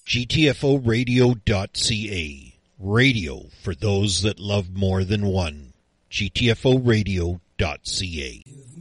GTFOradio.ca. Radio for those that love more than one. GTFOradio.ca.